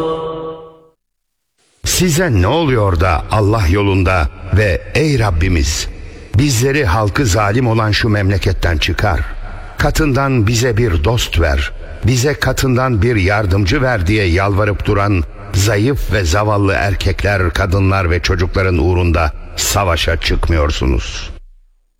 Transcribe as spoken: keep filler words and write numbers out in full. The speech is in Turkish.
Size ne oluyor da Allah yolunda ve ey Rabbimiz bizleri halkı zalim olan şu memleketten çıkar. Katından bize bir dost ver, bize katından bir yardımcı ver diye yalvarıp duran zayıf ve zavallı erkekler, kadınlar ve çocukların uğrunda savaşa çıkmıyorsunuz.